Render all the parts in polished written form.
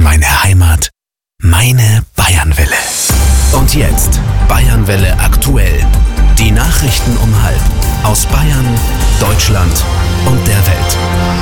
meine Heimat, meine Bayernwelle. Und jetzt Bayernwelle aktuell. Die Nachrichten um 12:30 aus Bayern, Deutschland und der Welt.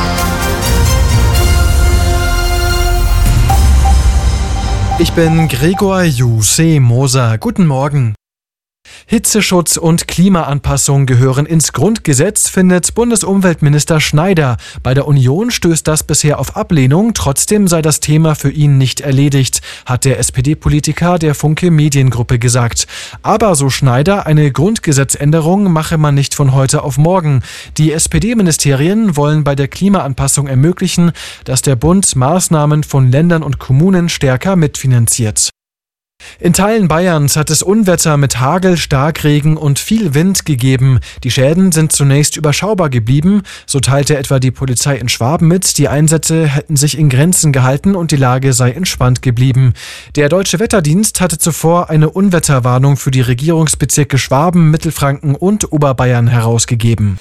Ich bin Gregor Moser. Guten Morgen. Hitzeschutz und Klimaanpassung gehören ins Grundgesetz, findet Bundesumweltminister Schneider. Bei der Union stößt das bisher auf Ablehnung, trotzdem sei das Thema für ihn nicht erledigt, hat der SPD-Politiker der Funke Mediengruppe gesagt. Aber, so Schneider, eine Grundgesetzänderung mache man nicht von heute auf morgen. Die SPD-Ministerien wollen bei der Klimaanpassung ermöglichen, dass der Bund Maßnahmen von Ländern und Kommunen stärker mitfinanziert. In Teilen Bayerns hat es Unwetter mit Hagel, Starkregen und viel Wind gegeben. Die Schäden sind zunächst überschaubar geblieben. So teilte etwa die Polizei in Schwaben mit, die Einsätze hätten sich in Grenzen gehalten und die Lage sei entspannt geblieben. Der Deutsche Wetterdienst hatte zuvor eine Unwetterwarnung für die Regierungsbezirke Schwaben, Mittelfranken und Oberbayern herausgegeben.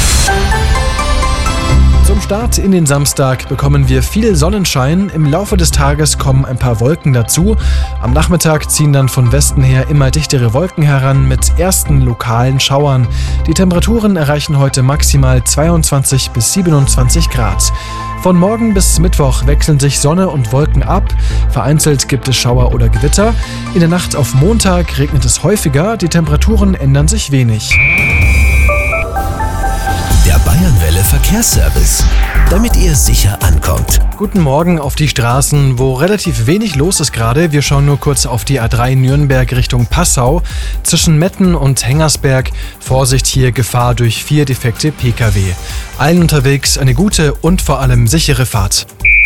Zum Start in den Samstag bekommen wir viel Sonnenschein. Im Laufe des Tages kommen ein paar Wolken dazu. Am Nachmittag ziehen dann von Westen her immer dichtere Wolken heran mit ersten lokalen Schauern. Die Temperaturen erreichen heute maximal 22 bis 27 Grad. Von morgen bis Mittwoch wechseln sich Sonne und Wolken ab. Vereinzelt gibt es Schauer oder Gewitter. In der Nacht auf Montag regnet es häufiger. Die Temperaturen ändern sich wenig. Der Bayernwelle Verkehrsservice, damit ihr sicher ankommt. Guten Morgen auf die Straßen, wo relativ wenig los ist gerade. Wir schauen nur kurz auf die A3 Nürnberg Richtung Passau. Zwischen Metten und Hengersberg. Vorsicht, hier Gefahr durch 4 defekte Pkw. Allen unterwegs eine gute und vor allem sichere Fahrt.